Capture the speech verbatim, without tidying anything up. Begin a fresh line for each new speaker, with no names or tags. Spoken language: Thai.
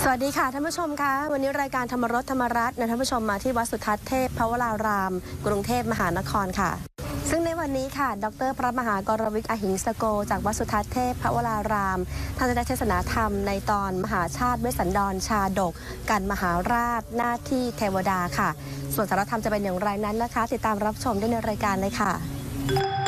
สวัสดีค่ะท่านผู้ชมคะวันนี้รายการธรรมรสธรรมรัตน์นะท่านผู้ชมมาที่วัดสุทัศน์เทพพระวรารามกรุงเทพมหานครค่ะซึ่งในวันนี้ค่ะดรพระมหากรวิทย์อหิงสโกจากวัดสุทัศน์เทพพระวรารามท่านจะได้เทศนาธรรมในตอนมหาชาติเวสสันดรชาดกกันมหาราชหน้าที่เทวดาค่ะส่วนสาระธรรมจะเป็นอย่างไรนั้นนะคะติดตามรับชมได้ในรายการเลยค่ะ